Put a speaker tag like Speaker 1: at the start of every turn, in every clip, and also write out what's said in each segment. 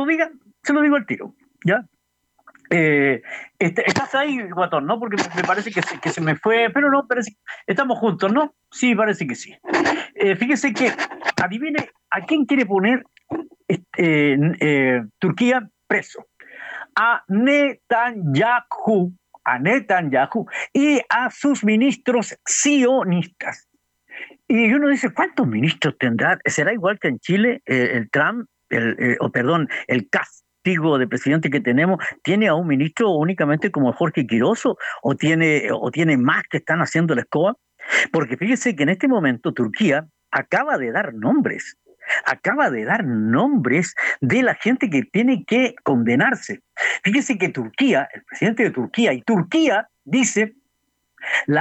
Speaker 1: diga, se lo digo al tiro, ¿ya? Estás ahí, Guatón, ¿no? Porque me parece que se me fue, pero no, parece que estamos juntos, ¿no? Sí, parece que sí. Fíjese que, adivine, ¿a quién quiere poner Turquía preso? A Netanyahu y a sus ministros sionistas. Y uno dice, ¿cuántos ministros tendrá? ¿Será igual que en Chile el Trump, el castigo de presidente que tenemos, tiene a un ministro únicamente como Jorge Quiroso o tiene más que están haciendo la escoba? Porque fíjese que en este momento Turquía acaba de dar nombres de la gente que tiene que condenarse. Fíjese que Turquía, el presidente de Turquía, y Turquía dice, la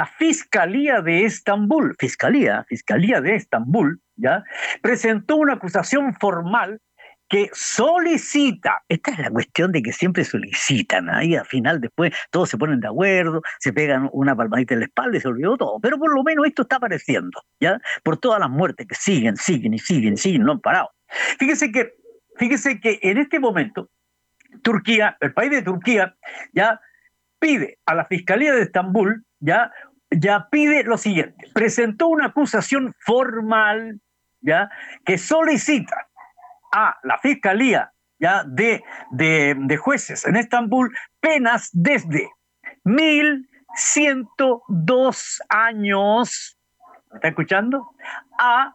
Speaker 1: Fiscalía de Estambul, ¿ya? Presentó una acusación formal que solicita, esta es la cuestión de que siempre solicitan, ahí al final después todos se ponen de acuerdo, se pegan una palmadita en la espalda y se olvidó todo, pero por lo menos esto está apareciendo, ¿ya? Por todas las muertes que siguen, no han parado. Fíjese que, fíjese que en este momento, Turquía, el país de Turquía, ya pide a la Fiscalía de Estambul, ya pide lo siguiente, presentó una acusación formal, ya, que solicita a la Fiscalía de jueces en Estambul penas desde 1.102 años, ¿me está escuchando? A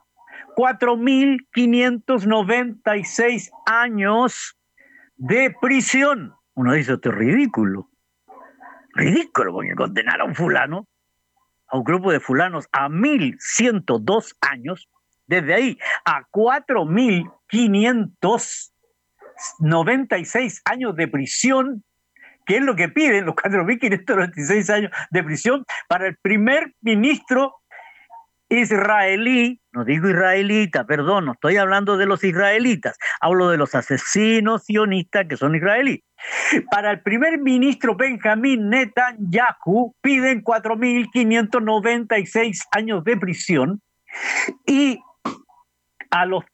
Speaker 1: 4.596 años de prisión. Uno dice, esto es ridículo, porque condenar a un fulano, a un grupo de fulanos a 1.102 años, desde ahí a 4.596 años de prisión, que es lo que piden los 4.596 años de prisión para el primer ministro israelí, no digo israelita, perdón, no estoy hablando de los israelitas, hablo de los asesinos sionistas que son israelíes. Para el primer ministro Benjamín Netanyahu piden 4.596 años de prisión y a los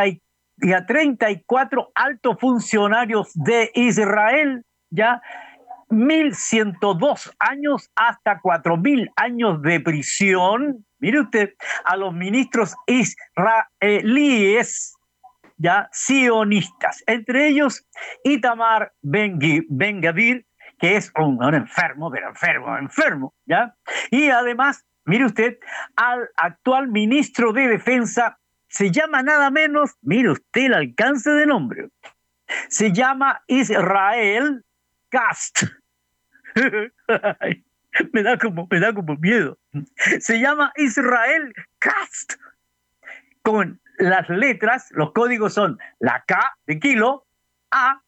Speaker 1: 34 altos funcionarios de Israel, ya 1.102 años hasta 4.000 años de prisión. Mire usted, a los ministros israelíes, ya sionistas, entre ellos Itamar Ben-Gvir, que es un enfermo, pero enfermo, ¿ya? Y además, mire usted, al actual ministro de Defensa, se llama nada menos, mire usted el alcance de nombre, se llama Israel Katz. me da como miedo. Se llama Israel Katz. Con las letras, los códigos son la K de kilo, A,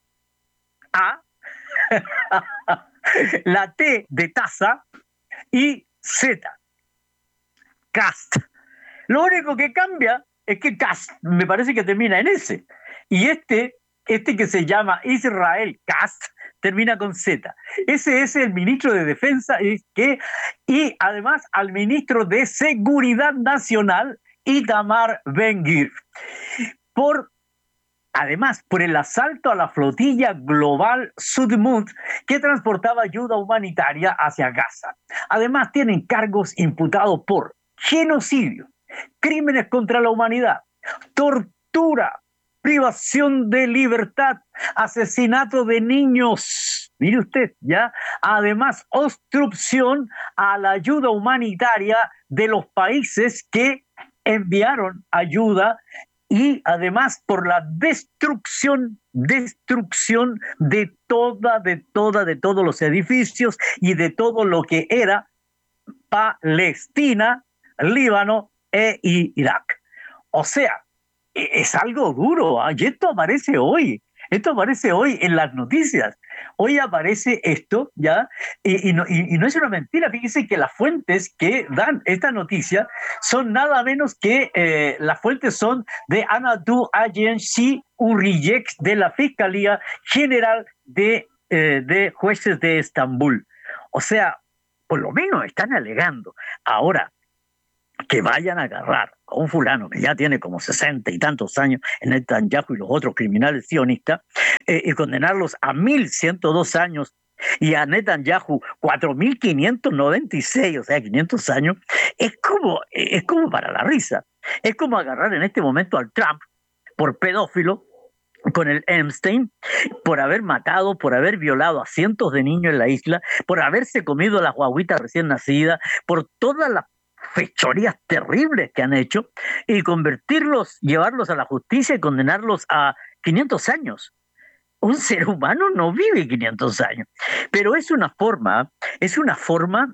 Speaker 1: la T de taza y Z. Cast. Lo único que cambia es que Cast me parece que termina en S. Y este que se llama Israel Cast termina con Z. Ese es el ministro de Defensa y además al ministro de Seguridad Nacional, Itamar Ben-Gvir, además por el asalto a la flotilla global Sudmund que transportaba ayuda humanitaria hacia Gaza. Además tienen cargos imputados por genocidio, crímenes contra la humanidad, tortura, privación de libertad, asesinato de niños. Mire usted, ¿ya? Además, obstrucción a la ayuda humanitaria de los países que enviaron ayuda y además por la destrucción de todos los edificios y de todo lo que era Palestina, Líbano e Irak. O sea, es algo duro, ¿eh? Y esto aparece hoy en las noticias. Hoy aparece esto, ¿ya? Y no es una mentira. Fíjense que las fuentes que dan esta noticia son nada menos que las fuentes son de Anadolu Agency Uriyek de la Fiscalía General de Jueces de Estambul. O sea, por lo menos están alegando. Ahora, que vayan a agarrar a un fulano que ya tiene como 60 y tantos años, en Netanyahu y los otros criminales sionistas, y condenarlos a 1.102 años y a Netanyahu 4.596, o sea, 500 años, es como para la risa. Es como agarrar en este momento al Trump por pedófilo, con el Epstein, por haber matado, por haber violado a cientos de niños en la isla, por haberse comido las guaguitas recién nacidas, por todas las fechorías terribles que han hecho, y convertirlos, llevarlos a la justicia y condenarlos a 500 años. Un ser humano no vive 500 años, pero es una forma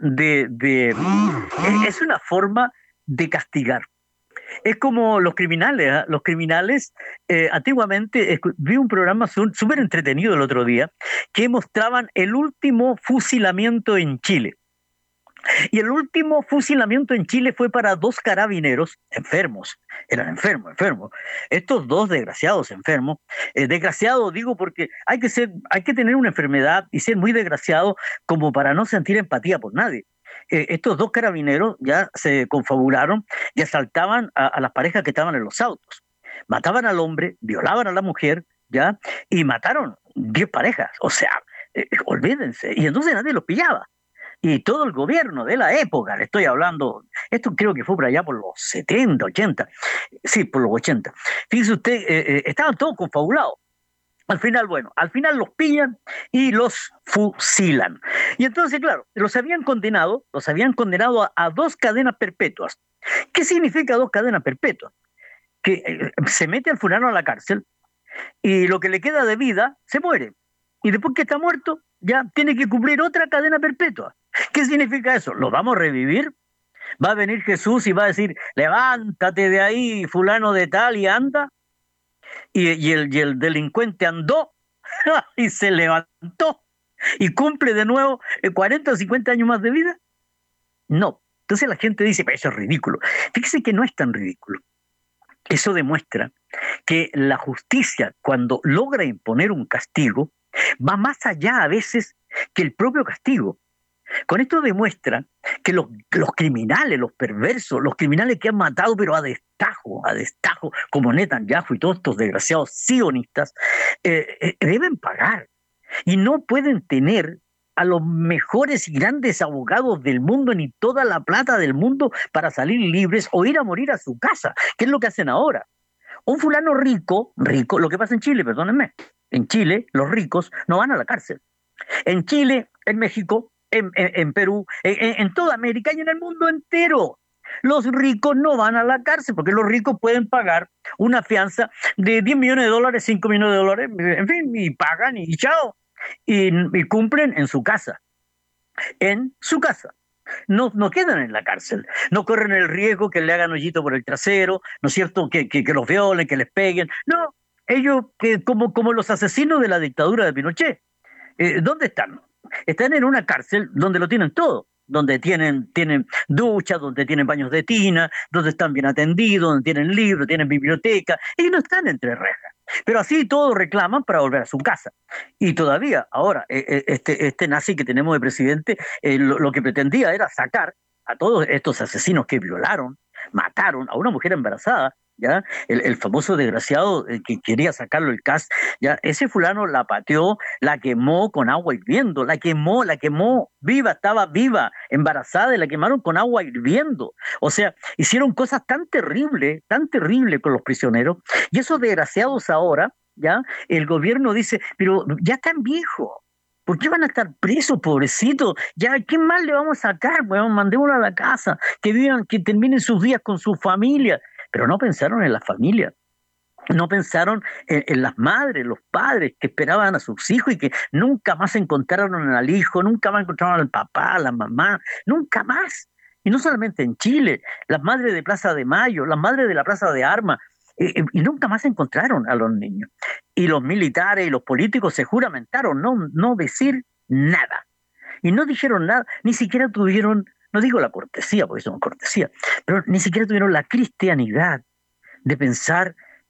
Speaker 1: es una forma de castigar. Es como los criminales, ¿eh? Los criminales, antiguamente, vi un programa súper entretenido el otro día, que mostraban el último fusilamiento en Chile. Y el último fusilamiento en Chile fue para dos carabineros enfermos, eran enfermos. Estos dos desgraciados enfermos, desgraciado digo porque hay que tener una enfermedad y ser muy desgraciado como para no sentir empatía por nadie. Estos dos carabineros ya se confabularon y asaltaban a las parejas que estaban en los autos. Mataban al hombre, violaban a la mujer, ¿ya? Y mataron 10 parejas. O sea, olvídense. Y entonces nadie los pillaba. Y todo el gobierno de la época, le estoy hablando, esto creo que fue por allá por los 70, 80, sí, por los 80. Fíjese usted, estaban todos confabulados. Al final los pillan y los fusilan. Y entonces, claro, los habían condenado a 2 cadenas perpetuas. ¿Qué significa 2 cadenas perpetuas? Que se mete al fulano a la cárcel y lo que le queda de vida se muere. Y después que está muerto, ya tiene que cumplir otra cadena perpetua. ¿Qué significa eso? ¿Lo vamos a revivir? ¿Va a venir Jesús y va a decir, levántate de ahí, fulano de tal, y anda? Y el delincuente andó y se levantó y cumple de nuevo 40 o 50 años más de vida. No. Entonces la gente dice, pero eso es ridículo. Fíjese que no es tan ridículo. Eso demuestra que la justicia, cuando logra imponer un castigo, va más allá a veces que el propio castigo. Con esto demuestra que los criminales, los perversos, los criminales que han matado pero a destajo, como Netanyahu y todos estos desgraciados sionistas, deben pagar. Y no pueden tener a los mejores y grandes abogados del mundo ni toda la plata del mundo para salir libres o ir a morir a su casa, que es lo que hacen ahora. Un fulano rico, lo que pasa en Chile, perdónenme, en Chile los ricos no van a la cárcel. En Chile, en México, en Perú, en toda América y en el mundo entero. Los ricos no van a la cárcel porque los ricos pueden pagar una fianza de 10 millones de dólares, 5 millones de dólares, en fin, y pagan y chao. Y cumplen en su casa. En su casa. No quedan en la cárcel, no corren el riesgo que le hagan hoyito por el trasero, ¿no es cierto?, que los violen, que les peguen. No, ellos, como los asesinos de la dictadura de Pinochet, ¿dónde están? Están en una cárcel donde lo tienen todo, donde tienen duchas, donde tienen baños de tina, donde están bien atendidos, donde tienen libros, tienen biblioteca, y no están entre rejas. Pero así todos reclaman para volver a su casa. Y todavía, ahora, este nazi que tenemos de presidente, lo que pretendía era sacar a todos estos asesinos que violaron, mataron a una mujer embarazada, ¿ya? El famoso desgraciado que quería sacarlo el CAS, ¿ya? Ese fulano la pateó, la quemó con agua hirviendo, la quemó viva, estaba viva, embarazada, y la quemaron con agua hirviendo. O sea, hicieron cosas tan terribles con los prisioneros, y esos desgraciados ahora, ¿ya? El gobierno dice, pero ya están viejos. ¿Por qué van a estar presos, pobrecitos? Ya, ¿qué más le vamos a sacar? Bueno, mandémoslo a la casa, que vivan, que terminen sus días con su familia. Pero no pensaron en la familia, no pensaron en las madres, los padres que esperaban a sus hijos y que nunca más encontraron al hijo, nunca más encontraron al papá, a la mamá, nunca más. Y no solamente en Chile, las madres de Plaza de Mayo, las madres de la Plaza de Armas, y nunca más encontraron a los niños. Y los militares y los políticos se juramentaron no decir nada. Y no dijeron nada, ni siquiera tuvieron, no digo la cortesía, porque eso no es cortesía, pero ni siquiera tuvieron la cristianidad de pensar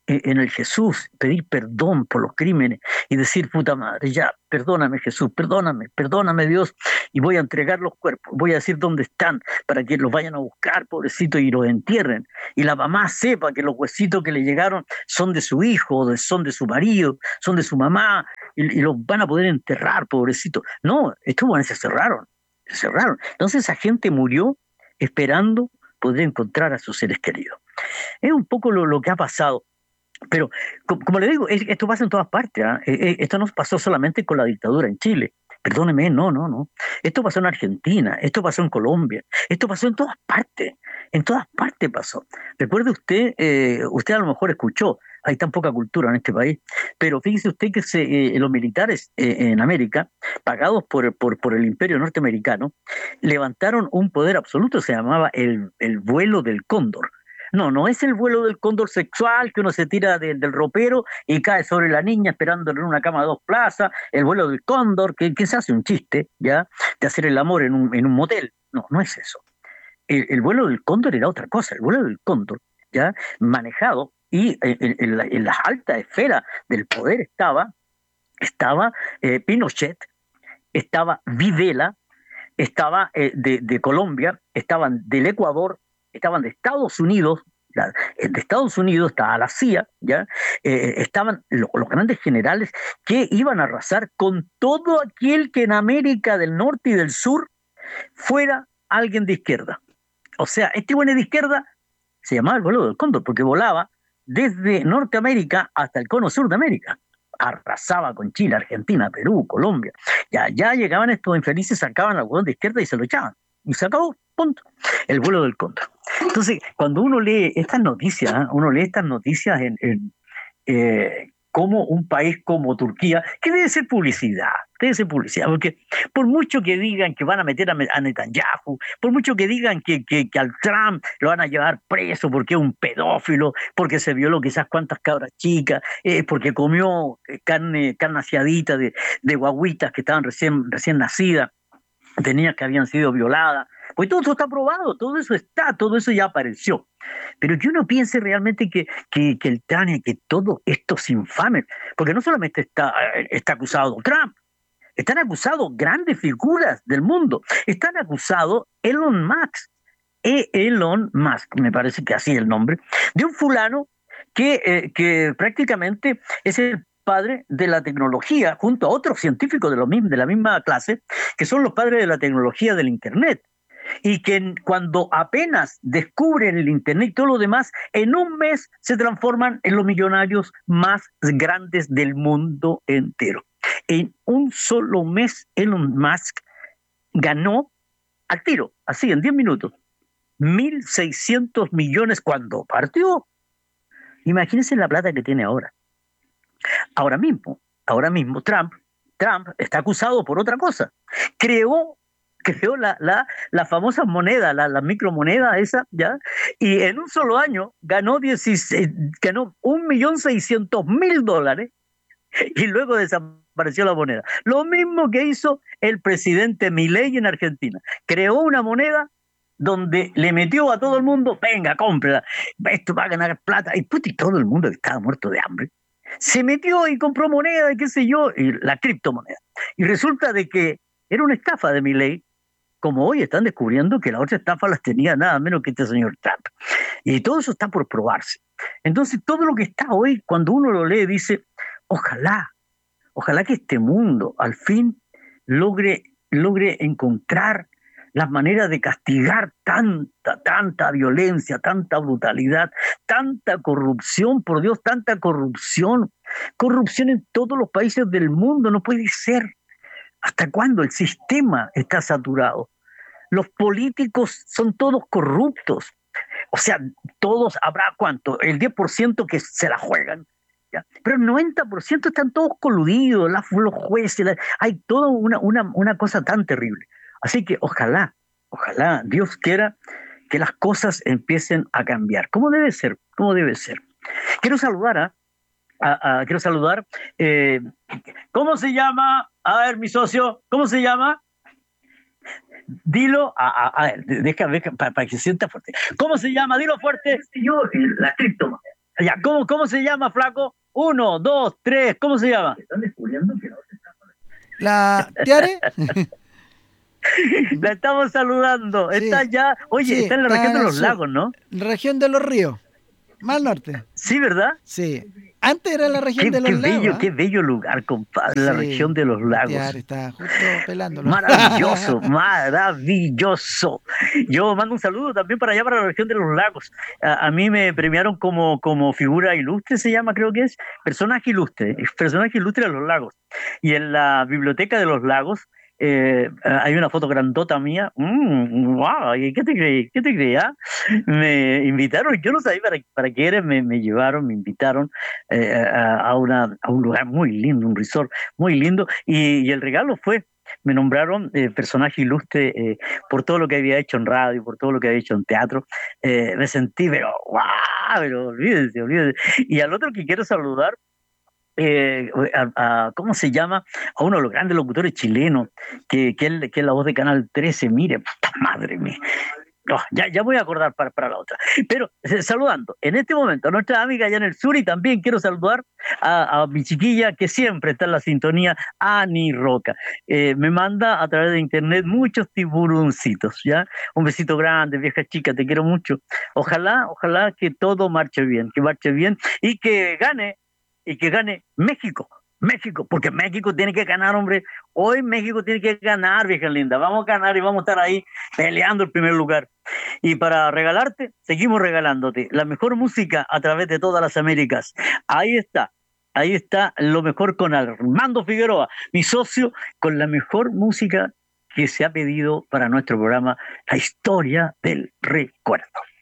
Speaker 1: en el Jesús, pedir perdón por los crímenes y decir, puta madre, ya, perdóname Jesús, perdóname Dios, y voy a entregar los cuerpos, voy a decir dónde están para que los vayan a buscar, pobrecitos, y los entierren. Y la mamá sepa que los huesitos que le llegaron son de su hijo, son de su marido, son de su mamá, y los van a poder enterrar, pobrecitos. No, estos buenos se cerraron. Entonces esa gente murió esperando poder encontrar a sus seres queridos. Es un poco lo que ha pasado. Pero, como le digo, esto pasa en todas partes. ¿Ah? Esto no pasó solamente con la dictadura en Chile. Perdóneme, no. Esto pasó en Argentina, esto pasó en Colombia, esto pasó en todas partes pasó. Recuerde usted, usted a lo mejor escuchó, hay tan poca cultura en este país, pero fíjese usted que los militares en América, pagados por el imperio norteamericano, levantaron un poder absoluto, se llamaba el vuelo del cóndor. No, no es el vuelo del cóndor sexual que uno se tira del ropero y cae sobre la niña esperándole en una cama de 2 plazas, el vuelo del cóndor, que se hace un chiste, ¿ya? De hacer el amor en un motel. No, no es eso. El vuelo del cóndor era otra cosa. El vuelo del cóndor, ¿ya? Manejado y en las altas esferas del poder estaba Pinochet, estaba Videla, estaba de Colombia, estaban del Ecuador, estaban de Estados Unidos, de Estados Unidos estaba la CIA, ¿ya? Estaban los grandes generales que iban a arrasar con todo aquel que en América del Norte y del Sur fuera alguien de izquierda. O sea, este bueno de izquierda se llamaba el vuelo del cóndor porque volaba desde Norteamérica hasta el cono sur de América. Arrasaba con Chile, Argentina, Perú, Colombia. Ya llegaban estos infelices, sacaban al hueón de izquierda y se lo echaban. Y se acabó, punto. El vuelo del cóndor. Entonces, cuando uno lee estas noticias, como un país como Turquía, que debe ser publicidad, porque por mucho que digan que van a meter a Netanyahu, por mucho que digan que al Trump lo van a llevar preso porque es un pedófilo, porque se violó quizás cuantas cabras chicas, porque comió carne aseadita de guaguitas que estaban recién nacidas, de niñas que habían sido violadas, pues todo eso está probado, todo eso ya apareció. Pero que uno piense realmente que el TAN, que todos estos infames, porque no solamente está acusado Trump, están acusados grandes figuras del mundo, están acusados Elon Musk, me parece que así es el nombre, de un fulano que prácticamente es el padre de la tecnología, junto a otros científicos de la misma clase, que son los padres de la tecnología del Internet y que cuando apenas descubren el Internet y todo lo demás, en un mes se transforman en los millonarios más grandes del mundo entero. En un solo mes, Elon Musk ganó al tiro, así, en 10 minutos, 1.600 millones cuando partió. Imagínense la plata que tiene ahora. Ahora mismo, Trump está acusado por otra cosa. Creó la famosa moneda, la micromoneda esa, ¿ya? Y en un solo año ganó 1.600.000 dólares y luego desapareció la moneda. Lo mismo que hizo el presidente Milei en Argentina. Creó una moneda donde le metió a todo el mundo, venga, cómprela, esto va a ganar plata. Y todo el mundo que estaba muerto de hambre se metió y compró moneda y qué sé yo, y la criptomoneda. Y resulta de que era una estafa de Milei, como hoy están descubriendo que la otra estafa las tenía nada menos que este señor Trump. Y todo eso está por probarse. Entonces, todo lo que está hoy, cuando uno lo lee, dice, ojalá que este mundo al fin logre encontrar las maneras de castigar tanta violencia, tanta brutalidad, tanta corrupción, por Dios, tanta corrupción. Corrupción en todos los países del mundo, no puede ser. ¿Hasta cuándo? El sistema está saturado. Los políticos son todos corruptos. O sea, todos, habrá cuánto, el 10% que se la juegan, ¿ya? Pero el 90% están todos coludidos, los jueces, hay toda una cosa tan terrible. Así que ojalá, Dios quiera que las cosas empiecen a cambiar. ¿Cómo debe ser? Quiero saludar quiero saludar. ¿Cómo se llama? A ver, mi socio, ¿cómo se llama? Dilo, déjame para que se sienta fuerte. ¿Cómo se llama? Dilo fuerte. Yo, la criptomoneda. Ya, ¿cómo se llama, flaco? Uno, dos, tres, ¿cómo se llama? Están descubriendo que no se está.
Speaker 2: La Tiare,
Speaker 1: La estamos saludando. Está
Speaker 2: sí,
Speaker 1: ya, oye,
Speaker 2: sí,
Speaker 1: está en la
Speaker 2: está
Speaker 1: región
Speaker 2: en
Speaker 1: de
Speaker 2: el
Speaker 1: los
Speaker 2: sur,
Speaker 1: lagos, ¿no?
Speaker 2: región de los ríos, más al norte.
Speaker 1: Sí, ¿verdad?
Speaker 2: Sí, antes era la región de los lagos, ¿ah?
Speaker 1: Qué bello lugar, compadre, la región
Speaker 2: Sí,
Speaker 1: de los
Speaker 2: Tiare
Speaker 1: lagos.
Speaker 2: está justo pelándolo.
Speaker 1: Maravilloso, maravilloso. Yo mando un saludo también para allá, para la región de los lagos. A mí me premiaron como figura ilustre, se llama, creo que es, personaje ilustre de los lagos. Y en la biblioteca de los lagos hay una foto grandota mía. Wow, ¿y qué te creí? ¿Qué te creí? Ah? Me invitaron, yo no sabía para qué era, me llevaron, me invitaron a un lugar muy lindo, un resort muy lindo, y el regalo fue, me nombraron personaje ilustre por todo lo que había hecho en radio, por todo lo que había hecho en teatro. Me sentí, pero, ¡guau! Pero olvídese, olvídese. Y al otro que quiero saludar, ¿cómo se llama? A uno de los grandes locutores chilenos, que es la voz de Canal 13, mire, puta madre mía. Oh, ya voy a acordar para la otra. Pero saludando en este momento a nuestra amiga allá en el sur, y también quiero saludar a mi chiquilla que siempre está en la sintonía, Ani Roca. Me manda a través de internet muchos tiburoncitos, ¿ya? Un besito grande, vieja chica, te quiero mucho. Ojalá que todo marche bien y que gane México. México, porque México tiene que ganar, hombre. Hoy México tiene que ganar, vieja linda. Vamos a ganar y vamos a estar ahí peleando el primer lugar. Y para regalarte, seguimos regalándote la mejor música a través de todas las Américas. Ahí está. Ahí está lo mejor con Armando Figueroa, mi socio, con la mejor música que se ha pedido para nuestro programa, La Historia del Recuerdo.